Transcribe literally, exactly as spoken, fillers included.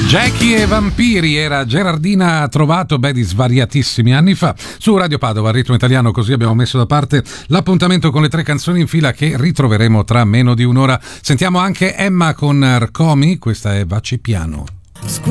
Jackie e Vampiri era Gerardina Trovato, beh, di svariatissimi anni fa. Su Radio Padova, Ritmo Italiano, così abbiamo messo da parte l'appuntamento con le tre canzoni in fila che ritroveremo tra meno di un'ora. Sentiamo anche Emma con Rcomi, questa è Vacci Piano.